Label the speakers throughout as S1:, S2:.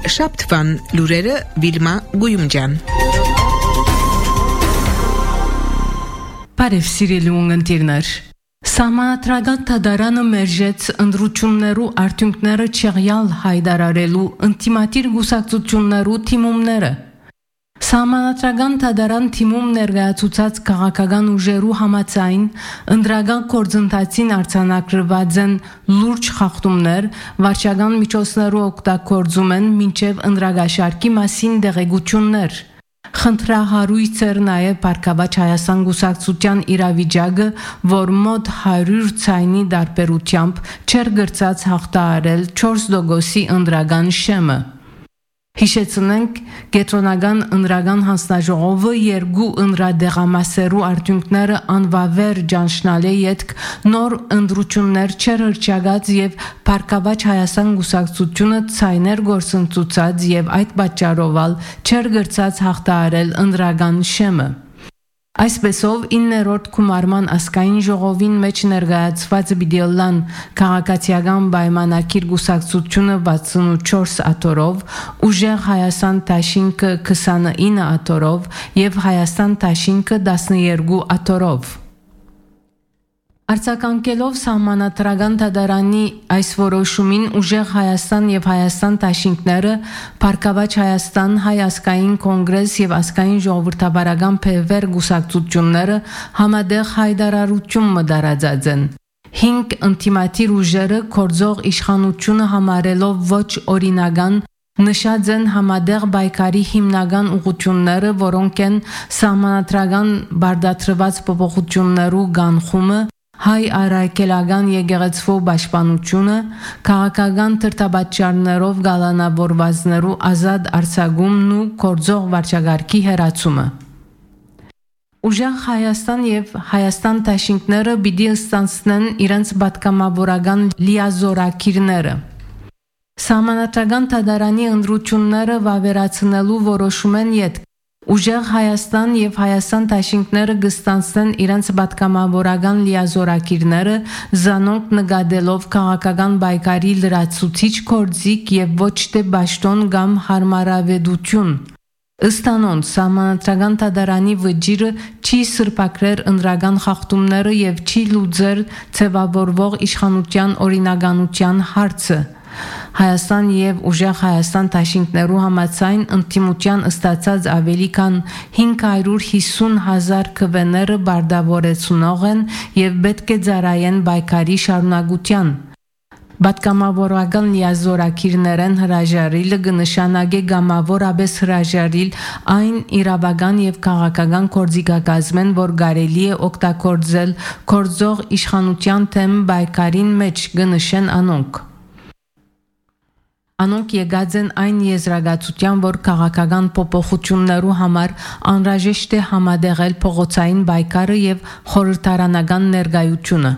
S1: Շաբթվան լուրերը Վիլմա Գույումջան։
S2: Բարև սիրելի ունգընտիրներ։ Սահմանադրական դատարանը մերժեց ընտրություններու արդյունքները չեղյալ հայտարարելու ինտիմատիր գուսակցություններու թիմումները։ Սահմանադրական դատարան թիմում ներկայացուցած քաղաքական ուժերու համաձայն ընդրական գործընթացին արձանագրված են լուրջ խախտումներ, վարչական միջոցներու օգտագործում են մինչև ընդրագաշարքի մասին դեղեցություններ։ Խնդրահարույց էր նաև Փառքավաճ Հայաստան գուսակցության իրավիճակը, որ մոտ 100 ցայնի դարբերությամբ չեր գրծած հաղթահարել 4% ընդրական շեմը։ Հիշեցնենք, կենտրոնական ընդրական հանձնաժողովը երկու ընդրադեղամասերու արդյունքները անվավեր ճանչնալի ետք նոր ընտրություններ չեր հրճակած եւ Փառքավաճ Հայաստան գուսակցությունը ցայներ գործընծուցած եւ այդ պատճառով չեր գրծած հաղթահարել ընդրական շեմը։ Այսպեսով 9-րդ գումարման ազգային ժողովին մեջ ներկայացված բիդիոլան քաղաքացիական պայմանագիր գուսակցությունը 64 աթորով, ուժեղ Հայաստան Դաշինքը 29 աթորով եւ Հայաստան Դաշինքը 12 աթորով։ Արձագանքելով սահմանադրական դատարանի այս որոշումին ուժեղ Հայաստան եւ Հայաստան Դաշինքները Փառքավաճ Հայաստան Հայ ազգային կոնգրես եւ ազգային ժողովրդավարական փեվեր գուսակցությունները համադեղ հայտարարություն մտարածած են։ 5 ինտիմատիր ուժերը կորձող իշխանությունը համարելով ոչ օրինական նշած են համադեղ բայկարի հիմնական ուղղությունները, որոնք են սահմանադրական բարդացված փոփոխություններու կանխումը, հայ արաքելական եկեղեցվո պաշտպանությունը, քաղաքական թրթաբաճարներով գալանավորվածներու ազատ արձակումն ու կորձող վարչագարքի հերացումը։ Ուժեղ Հայաստան եւ Հայաստան Դաշինքները պիտի ստանցնեն իրենց պատգամավորական լիազորակիրները։ Սահմանադրական դատարանի ընտրությունները վավերացնելու որոշում են յետք։ Ուժեղ Հայաստան եւ Հայաստան Դաշինքները կստանցնեն իրենց պատգամավորական լիազորակիրները զանոնք նկատելով քաղաքական բայկարի լրացուցիչ կորձիկ եւ ոչ թե ճաշտոն կամ հարմարավետություն։ Ըստ անոնց սահմանադրական դատարանի վճիրը չի սրբակրեր ընդրական խախտումները եւ չի լուծեր ձևավորվող իշխանության օրինականության հարցը։ Հայաստան եւ ուժեղ Հայաստան Դաշինքներու համաձայն ինտիմության ստացած ավելի քան 550,000 քվեները բարդավորեցնող են եւ պետք է ծառայեն բայկարի շարունակության։ Պատգամավորական լիազորակիրներեն հրաժարիլը կնշանակե գամավորապես հրաժարիլ այն իրավական եւ քաղաքական կորձիկակազմեն, որ կարելի է օգտագործել կորձող իշխանության թեմ բայկարին մեջ կնշեն անոնք։ Անոնք եկած են այն եզրակացության, որ քաղաքական փոփոխություններու համար անհրաժեշտ է համադեղել փողոցային բայկարը եւ խորհրդարանական ներկայությունը։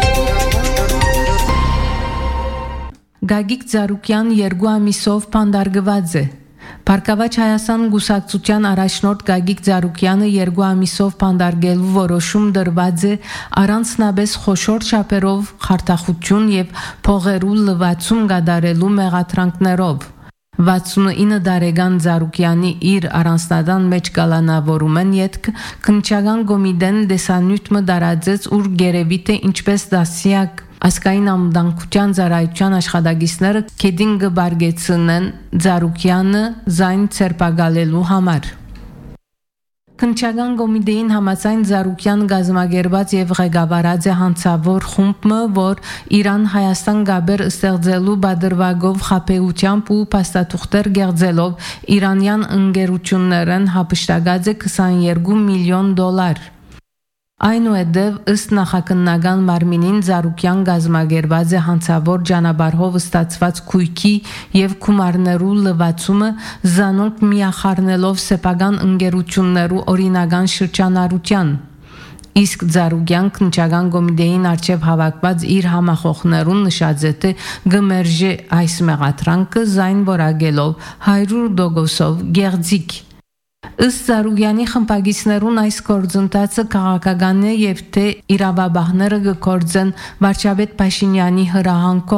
S2: Գագիկ Ծառուկյան 2 ամիսով փանդարգված է։ Փառքավաճ Հայաստան գուսակցության առաջնորդ Գագիկ Ծառուկյանը 2 ամիսով փանդարգելու որոշում դրված է առանձնապես խոշոր չափերով խարդախություն եւ փողերու լվացում կատարելու մեղադրանքներով։ 69 տարեկան Ծառուկյանի իր առանձնատան մեջ կալանավորում են յետք քննչական կոմիտեն դեսանյութ մտարածեց ուր գերեւի թե ինչպես դասիակ Ասկային ամդանկության ծառայության աշխատակիցները կեդին կբարգեցնեն Ծառուկյանը զայն ցերպակալելու համար։ Քննչական կոմիտեին համաձայն Ծառուկյան գազམ་ագերված եւ ղեկավարած է հանցավոր խումբը, որ Իրան-Հայաստան գաբեր ստեղծելու բادرվագով խապեությամբ ու փաստաթուղթեր գեղձելով իրանյան ընկերություններն հապշտակած է $22 միլիոն։ Այնուհետև ըստ նախաքննական մարմինին Ծառուկյան գազམ་ագերված է հանցավոր ճանապարհով ստացված քույքի եւ գումարներու լվացումը զանոնք միախառնելով սեփական ընկերություններու օրինական շրջանառության։ Իսկ Ծառուկյան քննչական կոմիտեին արչեւ հավաքված իր համախոհներուն նշած է թե գմերժե այս մեղադրանքը զայն որակելով 100% գեղձիկ։ Ըստ Ծառուկյանի խմբագիցներուն այս գործընթացը քաղաքական է եւ թե իրավաբանները կգործեն վարչապետ Փաշինյանի հրահանգով։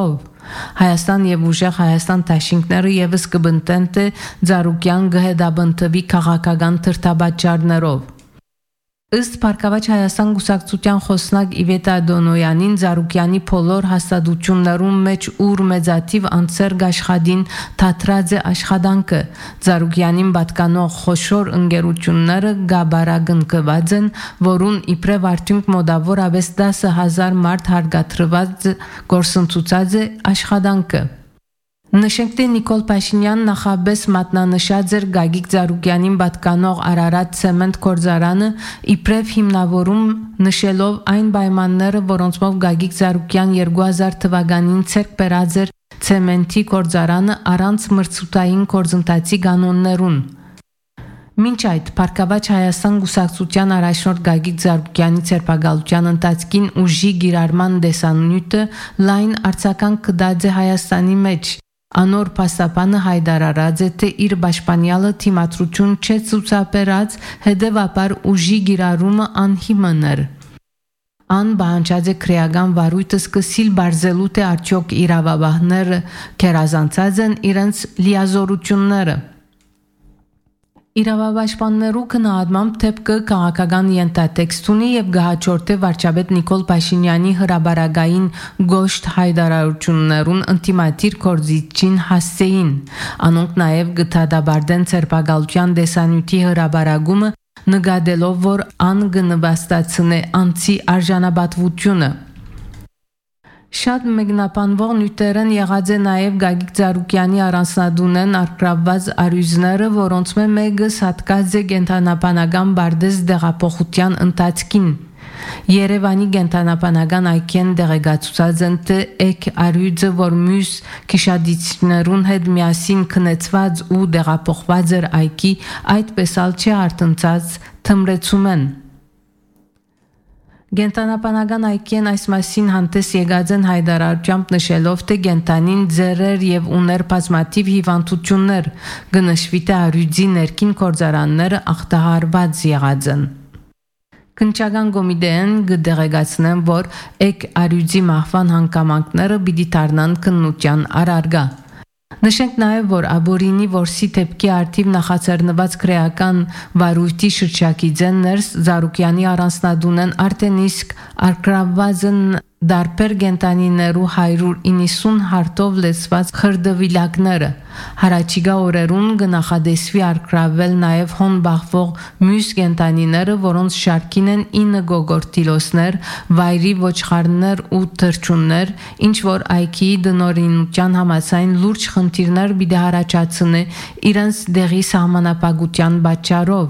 S2: Հայաստան եւ ուժեղ Հայաստան դաշինքները եւս կբնտեն թե Ծառուկյան գհեդաբնտվի քաղաքական թրթաբաճարներով։ Ըստ Փառքավաճ Հայաստան գուսակցության խոսնակ Իվետա Դոնոյանին Ծառուկյանի բոլոր հաստատություններում մեջ ուր մեծաթիվ անձերք աշխատին թատրած է աշխատանքը Ծառուկյանին պատկանող խոշոր ընկերությունները գաբարագնկված են, որուն իբրև արդյունք մոտավոր ավես 10,000 մարդ հարգադրված գործընթացած է աշխատանքը։ Նշենք թե Նիկոլ Փաշինյան նախաբես մատնանշած էր Գագիկ Ծառուկյանին պատկանող Արարատ ցեմենտ գործարանը իբրև հիմնավորում նշելով այն պայմանները, որոնցով Գագիկ Ծառուկյան 2000 թվականին ցերկ բերած էր ցեմենտի գործարանը առանց մրցութային գործընթացի կանոններուն։ Մինչ այդ Փառքավաճ Հայաստան գուսակցության առաջնորդ Գագիկ Ծառուկյանի ցերպակալության ընթացքին ուժի գիրարման դեսանյութը լայն արձական կդած է Հայաստանի մեջ։ Անոր փաստաբանը հայտարարած է թե իր պաշտպանյալը թիմադրություն չէ ցուցաբերած, հետևաբար ուժի գիրարումը անհիմն էր։ Ան բանջած է քրեական վարույթը սկսիլ բարձելու թե արդյոք իրավաբանները կերազանցած են իրենց լիազորությունները։ Իրավապաշտպաններու քննադմամբ թեփքը քաղաքական ենթատեքստ ունի եւ գահաճորտե վարչապետ Նիկոլ Փաշինյանի հրաբարագային գոշտ հայտարարություններուն ինտիմատիր կորզիչին հասցեին։ Անոնք նաեւ գտադաբարդեն ցերպակալության դեսանյութի հրաբարագումը նկատելով, որ ան գնվաստացնե անցի արժանապատվությունը։ Շատ մեկնաբանվող նյութերն եղած է նաև Գագիկ Ծառուկյանի առանձնադունեն արկրավված արյուզները, որոնց մեկը հատկած է կենտրոնապանական բարդես դեղափոխության ընթացքին։ Երևանի կենտրոնապանական այգին դեղեկացուցած են թե էկ արյուծը, որ մյուս քիշադիցներուն հետ միասին քնեցված ու դեղափոխված էր այգի, այդպես ալ չի արտնցած թմրեցում են։ Կենտրոնապանական այգին այս մասին հանդես եկած են հայտարարությամբ նշելով թե կենտրոնին ձեռեր եւ ուներ բազմաթիվ հիվանդություններ, գնշվի թե արյուծի ներքին գործարանները ախտահարված եղած են։ Քննչական կոմիտեն կդեղեկացնեն, որ էկ արյուծի մահվան հանգամանքները պիտի դառնան քննության առարգա։ Նշենք նաև, որ Աբորինի որսի թեփքի արդիվ նախաձեռնված քրեական վարույթի շրջակիցեն ներս Ծառուկյանի առանձնադունեն արդեն իսկ արկրավված են դարբեր կենտրոնիներու 190 հարտով լեցված խրդվիլակները։ Հարաճիգա օրերուն կնախադեսվի արկրավել նաև հոն բախվող մյուս կենտրոնիները, որոնց շարքին են 9 գոգորտիլոսներ, վայրի ոչխարներ ու թռչուններ, ինչ որ այգիի դնորինության համաձայն լուրջ խնդիրներ պիտի առաջացնե իրենց դեղի սահմանապահության պատճառով։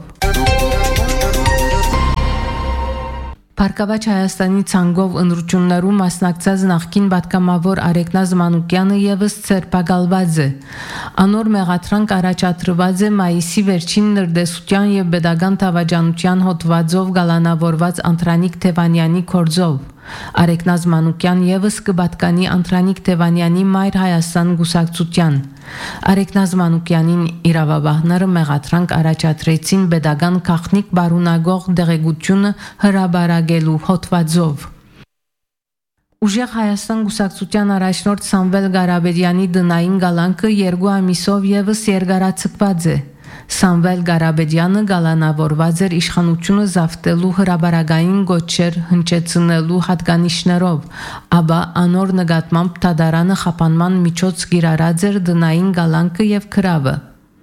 S2: Փառքավաճ Հայաստանի ցանկով ընտրություններում մասնակցած նախկին պատգամավոր Արեգնազ Մանուկյանը եւս ցերպակալված է։ Անոր մեղադրանք առաջադրված է մայիսի վերջին նրդեսության եւ pedagogan դավաճանության հոդվածով գալանավորված Անդրանիկ Թևանյանի կորձով։ Արեգնազ Մանուկյան եւս կպատկանի Անդրանիկ Թևանյանի Մայր Հայաստան գուսակցության։ Արեգնազ Մանուկյանին իրավաբանները մեղադրանք առաջադրեցին pedagogan քաղնիկ բարունագող դեղեցությունը հրաբարագելու հոդվածով։ Ուժեղ Հայաստան գուսակցության առաջնորդ Սամվել Ղարաբեդյանի դնային գալանքը 2 ամիսով եւս երկարացկված է։ Սամվել Ղարաբեդյանը գալանավորված էր իշխանությունը զավթելու հրաբարագային գոչեր հնչեցնելու հատկանիշներով, ապա անոր նկատմամբ Թադարանը խափանման միջոց գիրարած էր դնային գալանքը եւ քրավը։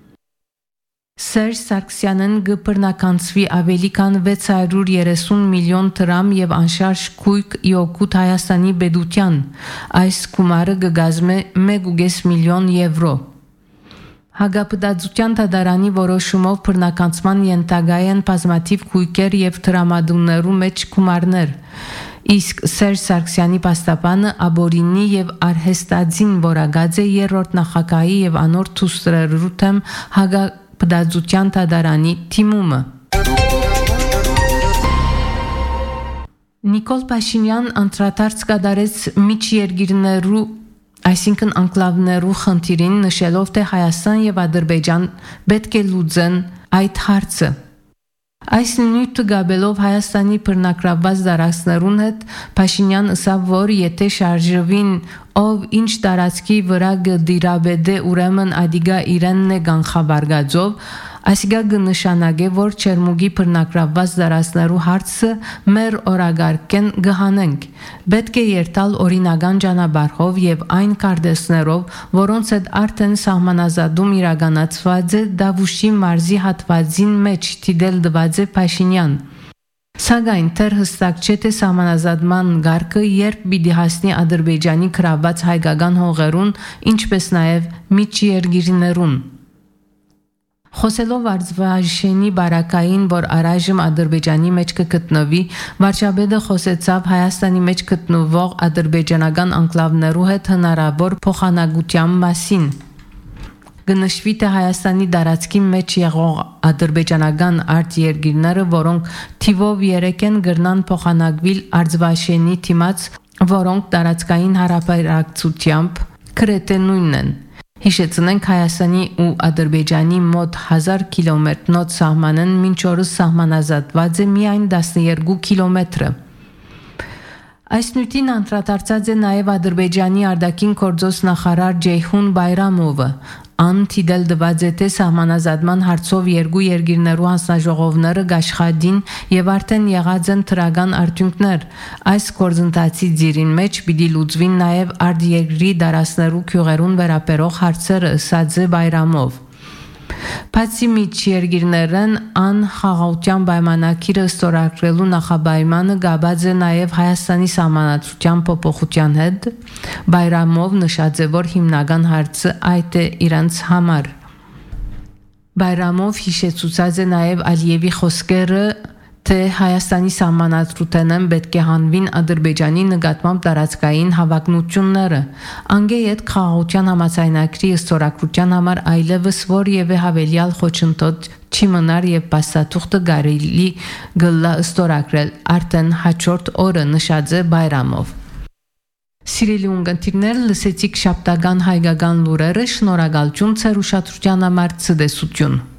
S2: Սերժ Սարգսյանն գբռնականցվի ավելի քան 630 միլիոն դրամ եւ անշարժ քույք իօգուտ Հայաստանի պետության։ Այս գումարը կգազմե 1.5 միլիոն եվրո։ Հագապտածության Թադարանի որոշումով բռնականցման ենթակա են բազմաթիվ քույքեր եւ դրամատուրգներու մեջ գումարներ։ Իսկ Սերժ Սարգսյանի պաստապանը Աբորինի եւ Արհեստաձին որագած է երրորդ նախագահի եւ անոր թուստրերու թեմ հագապտածության Թադարանի թիմումը։ Նիկոլ Փաշինյան անդրադարձ կատարեց միջերկիրներու այսինքն անկլավներու խնդիրին նշելով թե Հայաստան եւ Ադրբեջան պետք է լուծեն այդ հարցը։ Այս նույնը գաբելով Հայաստանի բռնակրաված դարաշներուն հետ Փաշինյան ըսավ, որ եթե շարժվին ով ինչ տարածքի վրա գդիրաբեդե ուրեմն ադիգա իրենն է գանխաբարգաձով Այսիգա գնշանագե, որ չերմուգի բռնակրաված դարաշներու հարցը մեր օրագարկեն գհանենք։ Պետք է երթալ օրինական ճանապարհով եւ այն կարդեսներով, որոնց հետ արդեն սահմանազատում իրականացված է Դավուշի մարզի հատվածին մեջ թիդել դված է Փաշինյան։ Սակայն թեր հստակ չէ թե սահմանազատման գարկը երբ պիտի հասնի Ադրբեջանի գրաված հայկական հողերուն, ինչպես նաեւ միջերգիրներուն։ Խոսելով Արձվաշենի բարակային, որ առայժմ Ադրբեջանի մեջ կգտնվի, վարչապետը խոսեցավ Հայաստանի մեջ գտնվող ադրբեջանական անկլավներու հետ հնարավոր փոխանակության մասին։ Գնշվի թե Հայաստանի դարածքի մեջ եղող ադրբեջանական արտերգիրները, որոնք թիվով 3 են գրնան փոխանակվել Արձվաշենի թիմաց, որոնք տարածքային հարաբերակցությամբ գրեթե նույնն են։ Հիշեցնենք Հայաստանի ու Ադրբեջանի մոտ 1000 կիլոմետրնոց սահմանն մինչ օրս սահմանազատված է միայն 12 կիլոմետրը։ Այս նույնին անդրադարձած է նաև Ադրբեջանի արտաքին գործոս նախարար Ջեյհուն Բայրամովը։ Ան թիդել դված է թե սահմանազատման հարցով երկու երկիրներու հանձնաժողովները գաշխադին եւ արդեն եղած են թրական արդյունքներ։ Այս գործընթացի ձիրին մեջ պիտի լուծվին նաեւ արտերգրի դարաշներու քյուղերուն վերաբերող հարցերը, ըսած է Բայրամով։ Բացի միջերգիրներն ան խաղաղության պայմանագիրը ստորագրելու նախապայմանը գաբած է նաև Հայաստանի սահմանադրության փոփոխության հետ, Բայրամով նշած է, որ հիմնական հարցը այդ է իրանց համար։ Բայրամով հիշեցուցած է նաև Ալիևի խոսքերը, թե Հայաստանի սահմանադրութենն պետք է հանվին Ադրբեջանի նկատմամբ տարածքային հավակնությունները։ Անգեյետ խաղաղության համաձայնագրի ստորագրության համար այլևս որևէ հավելյալ խոչընդոտ չի մնար եւ փաստաթուղթը կարելի գլա ստորագրել արդեն հաջորդ օրը, նշած է Բայրամով։ Սիրելի ունգընտիրներ, լսեցիք շաբթական հայկական լուրերը, շնորհակալություն ձեր ուշադրության համար, ցտեսություն։